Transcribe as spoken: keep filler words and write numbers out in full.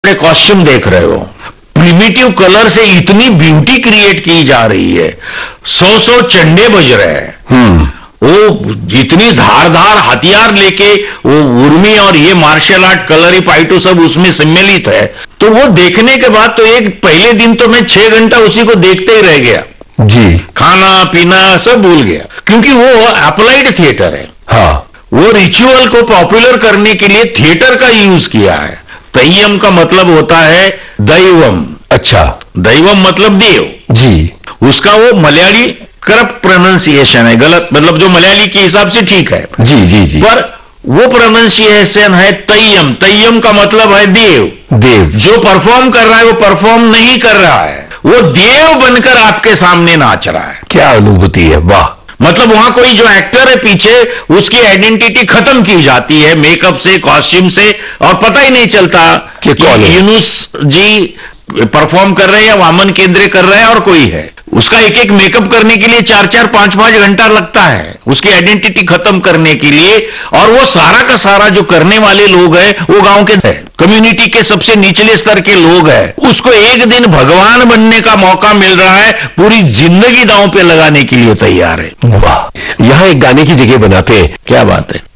Costume देख रहे हो, प्रिमिटिव कलर से इतनी ब्यूटी क्रिएट की जा रही है, सौ सौ चंडे बज रहे हैं, हम्म वो जितनी धारधार हथियार लेके वो उर्मी और ये मार्शल आर्ट कलरी फाइटो सब उसमें सम्मिलित है, तो वो देखने के बाद तो एक पहले दिन तो मैं छह घंटा उसी को देखते ही रह गया जी, खाना पीना सब भूल गया, क्योंकि वो अप्लाइड थिएटर है। हाँ, वो रिचुअल को पॉपुलर करने के लिए थिएटर का यूज किया है। तय्यम का मतलब होता है दैवम। अच्छा, दैवम मतलब देव जी, उसका वो मलयाली करप्ट प्रोनाउंसिएशन है, गलत मतलब जो मलयाली के हिसाब से ठीक है जी जी जी, पर वो प्रोनाउंसिएशन है तय्यम। तय्यम का मतलब है देव। देव जो परफॉर्म कर रहा है वो परफॉर्म नहीं कर रहा है, वो देव बनकर आपके सामने नाच रहा है। क्या अनुभूति है, वाह। मतलब वहां कोई जो एक्टर है पीछे, उसकी आइडेंटिटी खत्म की जाती है मेकअप से, कॉस्ट्यूम से, और पता ही नहीं चलता कि, कि यूनुस जी परफॉर्म कर रहे हैं या वामन केंद्रे कर रहे हैं और कोई है। उसका एक एक मेकअप करने के लिए चार चार पांच पांच घंटा लगता है उसकी आइडेंटिटी खत्म करने के लिए, और वो सारा का सारा जो करने वाले लोग हैं वो गांव के हैं, कम्युनिटी के सबसे निचले स्तर के लोग हैं। उसको एक दिन भगवान बनने का मौका मिल रहा है, पूरी जिंदगी दांव पे लगाने के लिए तैयार है। वाह, यहां एक गाने की जगह बनाते हैं, क्या बात है।